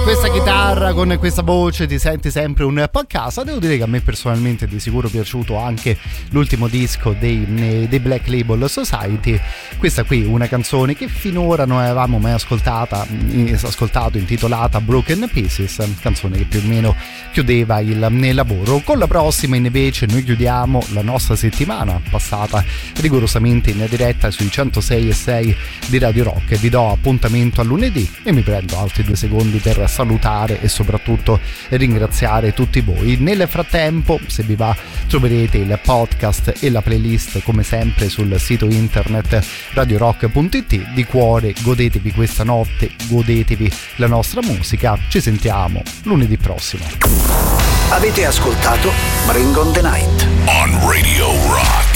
questa chitarra, con questa voce ti senti sempre un po' a casa. Devo dire che a me personalmente è di sicuro piaciuto anche l'ultimo disco dei Black Label Society. Questa qui una canzone che finora non avevamo mai ascoltato, intitolata Broken Pieces, canzone che più o meno chiudeva il lavoro. Con la prossima invece noi chiudiamo la nostra settimana passata rigorosamente in diretta sui 106.6 di Radio Rock. Vi do appuntamento a lunedì e mi prendo altri 2 secondi per salutare e soprattutto ringraziare tutti voi. Nel frattempo, se vi va, troverete il podcast e la playlist come sempre sul sito internet radiorock.it. Di cuore godetevi questa notte, godetevi la nostra musica. Ci sentiamo lunedì prossimo. Avete ascoltato Bring on the Night on Radio Rock.